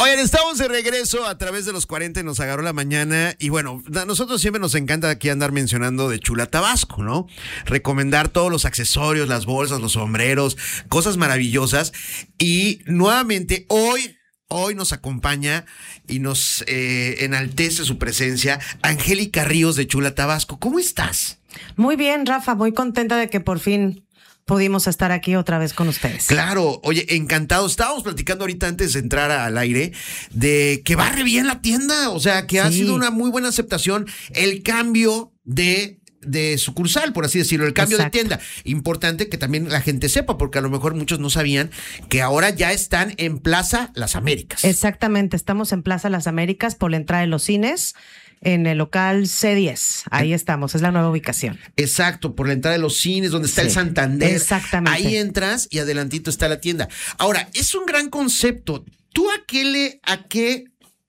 Oigan, estamos de regreso a través de los 40, nos agarró la mañana y bueno, a nosotros siempre nos encanta aquí andar mencionando de Chula Tabasco, ¿no? Recomendar todos los accesorios, las bolsas, los sombreros, cosas maravillosas y nuevamente Hoy nos acompaña y nos enaltece su presencia Angélica Ríos de Chula Tabasco. ¿Cómo estás? Muy bien, Rafa, muy contenta de que por fin pudimos estar aquí otra vez con ustedes. Claro, oye, encantado. Estábamos platicando ahorita antes de entrar al aire de que va re bien la tienda, o sea, que ha sido una muy buena aceptación el cambio de sucursal, por así decirlo, el cambio de tienda. Importante que también la gente sepa, porque a lo mejor muchos no sabían que ahora ya están en Plaza Las Américas. Exactamente, estamos en Plaza Las Américas por la entrada de los cines, en el local C10. Ahí estamos, es la nueva ubicación. Exacto, por la entrada de los cines, donde está el Santander. Exactamente. Ahí entras y adelantito está la tienda. Ahora, es un gran concepto. ¿Tú a qué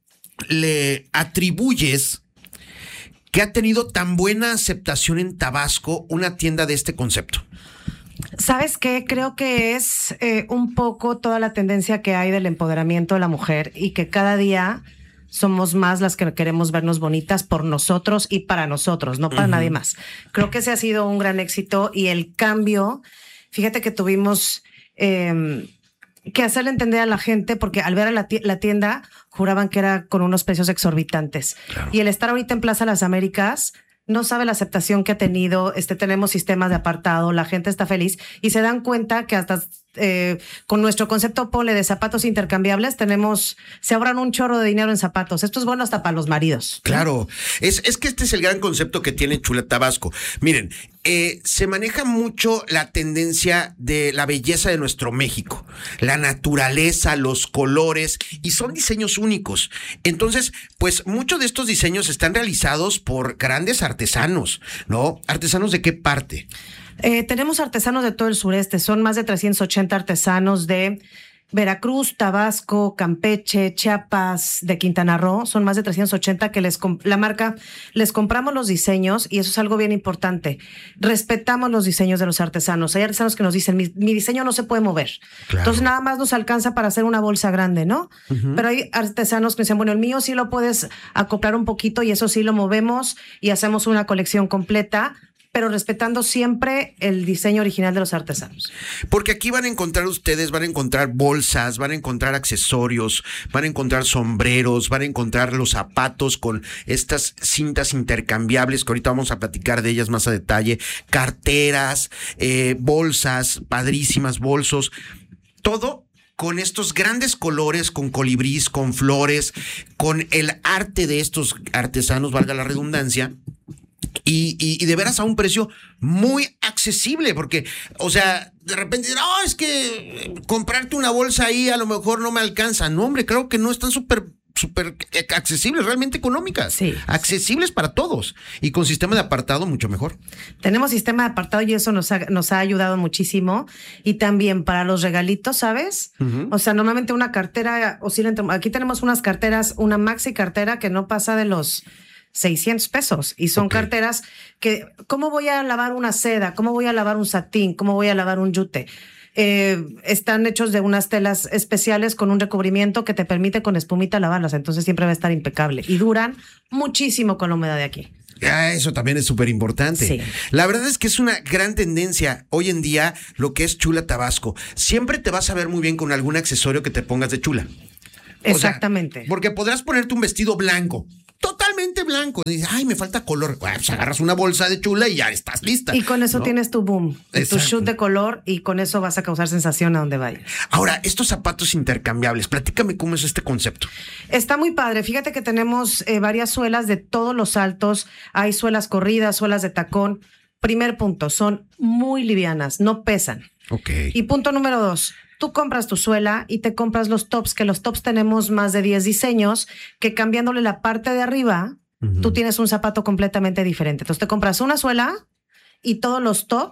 le atribuyes que ha tenido tan buena aceptación en Tabasco una tienda de este concepto? ¿Sabes qué? Creo que es un poco toda la tendencia que hay del empoderamiento de la mujer y que cada día somos más las que queremos vernos bonitas por nosotros y para nosotros, no para nadie más. Creo que ese ha sido un gran éxito y el cambio, fíjate que tuvimos que hacerle entender a la gente porque al ver a la tienda juraban que era con unos precios exorbitantes. Claro. Y el estar ahorita en Plaza Las Américas, no sabe la aceptación que ha tenido, tenemos sistemas de apartado, la gente está feliz y se dan cuenta que hasta con nuestro concepto Pole de zapatos intercambiables se ahorran un chorro de dinero en zapatos. Esto es bueno hasta para los maridos. Claro, es que este es el gran concepto que tiene Chula Tabasco. Miren, se maneja mucho la tendencia de la belleza de nuestro México, la naturaleza, los colores, y son diseños únicos. Entonces, pues muchos de estos diseños están realizados por grandes artesanos, ¿no? ¿Artesanos de qué parte? Tenemos artesanos de todo el sureste, son más de 380 artesanos de Veracruz, Tabasco, Campeche, Chiapas, de Quintana Roo, son más de 380 que la marca les compramos los diseños y eso es algo bien importante. Respetamos los diseños de los artesanos. Hay artesanos que nos dicen, mi diseño no se puede mover. Claro. Entonces nada más nos alcanza para hacer una bolsa grande, ¿no? Pero hay artesanos que dicen, bueno, el mío sí lo puedes acoplar un poquito y eso sí lo movemos y hacemos una colección completa, pero respetando siempre el diseño original de los artesanos. Porque aquí van a encontrar bolsas, van a encontrar accesorios, van a encontrar sombreros, van a encontrar los zapatos con estas cintas intercambiables, que ahorita vamos a platicar de ellas más a detalle, carteras, bolsas, padrísimas, bolsos, todo con estos grandes colores, con colibrís, con flores, con el arte de estos artesanos, valga la redundancia. Y de veras a un precio muy accesible, porque, o sea, de repente, no, es que comprarte una bolsa ahí a lo mejor no me alcanza. No, hombre, creo que no están súper accesibles, realmente económicas. Sí. Accesibles para todos. Y con sistema de apartado mucho mejor. Tenemos sistema de apartado y eso nos ha ayudado muchísimo. Y también para los regalitos, ¿sabes? O sea, normalmente una cartera oscila entre... Aquí tenemos unas carteras, una maxi cartera que no pasa de los 600 pesos y son carteras que, ¿cómo voy a lavar una seda? ¿Cómo voy a lavar un satín? ¿Cómo voy a lavar un yute? Están hechos de unas telas especiales con un recubrimiento que te permite con espumita lavarlas, entonces siempre va a estar impecable y duran muchísimo con la humedad de aquí. Eso también es súper importante. Sí. La verdad es que es una gran tendencia hoy en día lo que es Chula Tabasco. Siempre te vas a ver muy bien con algún accesorio que te pongas de chula. Exactamente. O sea, porque podrás ponerte un vestido blanco, totalmente blanco. Y dices, ay, me falta color. Pues agarras una bolsa de chula y ya estás lista. Y con eso tienes tu boom, tu shoot de color y con eso vas a causar sensación a donde vayas. Ahora, estos zapatos intercambiables, platícame cómo es este concepto. Está muy padre. Fíjate que tenemos varias suelas de todos los saltos. Hay suelas corridas, suelas de tacón. Primer punto, son muy livianas, no pesan. Okay. Y punto número 2. Tú compras tu suela y te compras los tops, que los tops tenemos más de 10 diseños, que cambiándole la parte de arriba, tú tienes un zapato completamente diferente. Entonces te compras una suela y todos los tops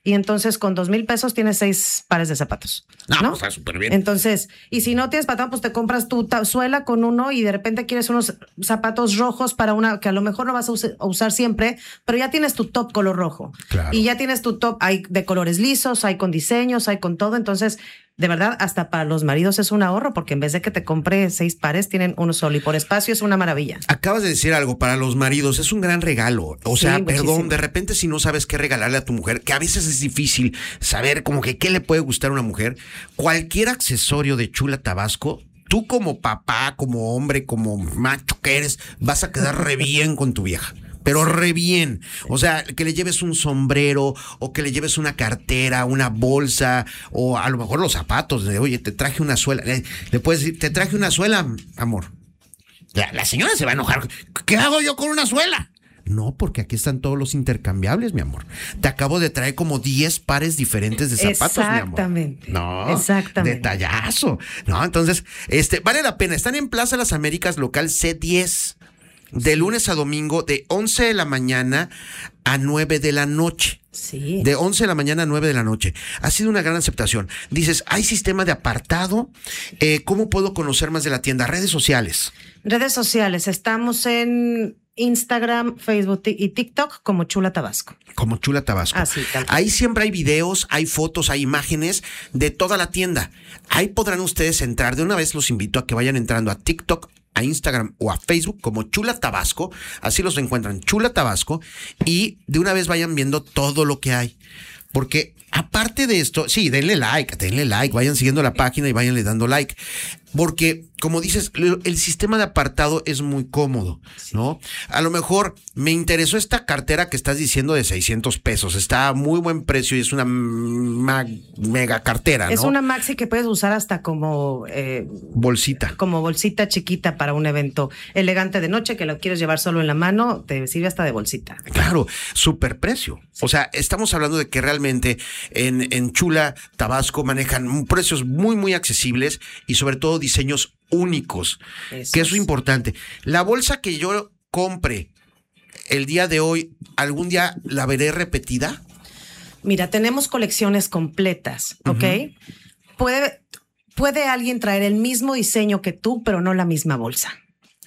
y entonces con 2,000 pesos tienes 6 pares de zapatos. No, ¿no? pues está súper bien. Entonces, y si no tienes patrón, pues te compras tu suela con uno y de repente quieres unos zapatos rojos para una que a lo mejor no vas a usar siempre, pero ya tienes tu top color rojo. Claro. Y ya tienes tu top, hay de colores lisos, hay con diseños, hay con todo. Entonces, de verdad, hasta para los maridos es un ahorro, porque en vez de que te compre 6 pares, tienen uno solo y por espacio es una maravilla. Acabas de decir algo, para los maridos es un gran regalo. O sea, muchísimo. perdón, de repente si no sabes qué regalarle a tu mujer, que a veces es difícil saber como que qué le puede gustar a una mujer, cualquier accesorio de Chula Tabasco, tú como papá, como hombre, como macho que eres, vas a quedar re bien con tu vieja. Pero re bien. O sea, que le lleves un sombrero o que le lleves una cartera, una bolsa o a lo mejor los zapatos. Oye, te traje una suela. Le puedes decir, te traje una suela, amor. La señora se va a enojar. ¿Qué hago yo con una suela? No, porque aquí están todos los intercambiables, mi amor. Te acabo de traer como 10 pares diferentes de zapatos, mi amor. Exactamente. No, exactamente. Detallazo. No, entonces, vale la pena. Están en Plaza Las Américas, local C10. De lunes a domingo, de 11 de la mañana a 9 de la noche. Sí. De 11 de la mañana a 9 de la noche. Ha sido una gran aceptación. Dices, ¿hay sistema de apartado? ¿Cómo puedo conocer más de la tienda? Redes sociales. Redes sociales. Estamos en Instagram, Facebook y TikTok como Chula Tabasco. Como Chula Tabasco. Así, tal cual. Ahí siempre hay videos, hay fotos, hay imágenes de toda la tienda. Ahí podrán ustedes entrar. De una vez los invito a que vayan entrando a TikTok, a Instagram o a Facebook como Chula Tabasco, así los encuentran, Chula Tabasco, y de una vez vayan viendo todo lo que hay. Porque aparte de esto, sí, denle like, vayan siguiendo la página y váyanle dando like. Porque, como dices, el sistema de apartado es muy cómodo, ¿no? A lo mejor me interesó esta cartera que estás diciendo de 600 pesos. Está a muy buen precio y es una mega cartera, ¿no? Es una maxi que puedes usar hasta como bolsita. Como bolsita chiquita para un evento elegante de noche que lo quieres llevar solo en la mano, te sirve hasta de bolsita. Claro, súper precio. O sea, estamos hablando de que realmente en Chula Tabasco manejan precios muy, muy accesibles y sobre todo diseños únicos, que es lo importante. La bolsa que yo compre el día de hoy, ¿algún día la veré repetida? Mira, tenemos colecciones completas, ¿ok? Puede alguien traer el mismo diseño que tú, pero no la misma bolsa.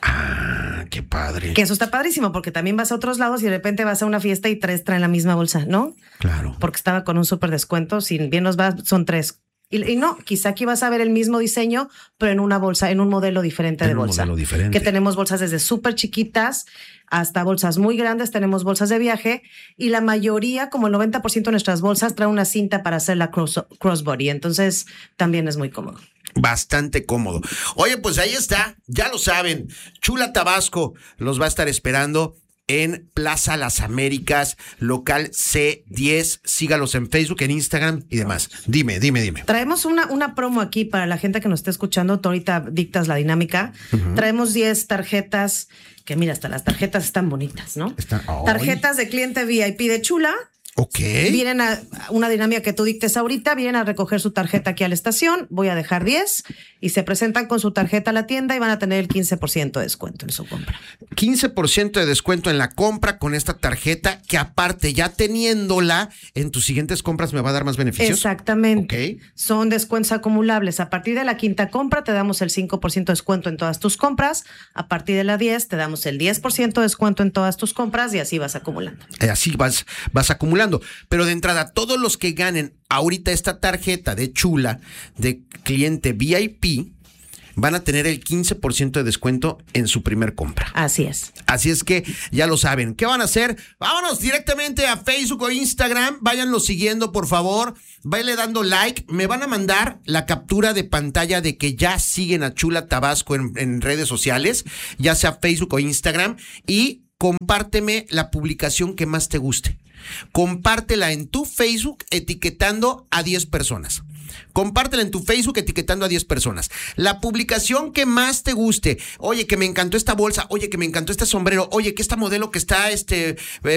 Ah, qué padre. Que eso está padrísimo, porque también vas a otros lados y de repente vas a una fiesta y 3 traen la misma bolsa, ¿no? Claro. Porque estaba con un súper descuento, si bien nos va, son 3. Y no, quizá aquí vas a ver el mismo diseño, pero en una bolsa, en un modelo diferente de bolsa. Un modelo diferente. Que tenemos bolsas desde súper chiquitas hasta bolsas muy grandes, tenemos bolsas de viaje y la mayoría, como el 90% de nuestras bolsas, trae una cinta para hacer la crossbody. Entonces, también es muy cómodo. Bastante cómodo. Oye, pues ahí está, ya lo saben, Chula Tabasco los va a estar esperando en Plaza Las Américas, local C10. Sígalos en Facebook, en Instagram y demás. Dime. Traemos una promo aquí para la gente que nos está escuchando. Tú ahorita dictas la dinámica. Traemos 10 tarjetas, que mira, hasta las tarjetas están bonitas, ¿no? Tarjetas de cliente VIP de Chula. Ok. Vienen a una dinámica que tú dictes ahorita, vienen a recoger su tarjeta aquí a la estación, voy a dejar 10 y se presentan con su tarjeta a la tienda y van a tener el 15% de descuento en su compra. 15% de descuento en la compra con esta tarjeta, que aparte ya teniéndola en tus siguientes compras me va a dar más beneficios. Exactamente. Ok. Son descuentos acumulables. A partir de la quinta compra te damos el 5% de descuento en todas tus compras. A partir de la 10 te damos el 10% de descuento en todas tus compras y así vas acumulando. Así vas acumulando. Pero de entrada, todos los que ganen ahorita esta tarjeta de Chula de cliente VIP van a tener el 15% de descuento en su primer compra. Así es. Así es que ya lo saben. ¿Qué van a hacer? Vámonos directamente a Facebook o Instagram. Váyanlo siguiendo, por favor. Váyanle dando like. Me van a mandar la captura de pantalla de que ya siguen a Chula Tabasco en redes sociales, ya sea Facebook o Instagram, y compárteme la publicación que más te guste. Compártela en tu Facebook etiquetando a 10 personas. Compártela en tu Facebook etiquetando a 10 personas. La publicación que más te guste. Oye, que me encantó esta bolsa. Oye, que me encantó este sombrero. Oye, que esta modelo que está